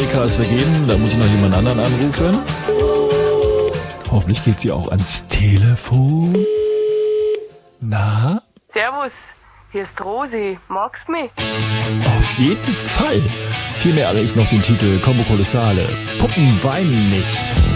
Amerika ist vergeben, da muss ich noch jemand anderen anrufen. Hoffentlich geht sie auch ans Telefon. Na? Servus, hier ist Rosi. Magst mich? Auf jeden Fall. Vielmehr allerdings noch den Titel Combo Kolossale. Puppen weinen nicht.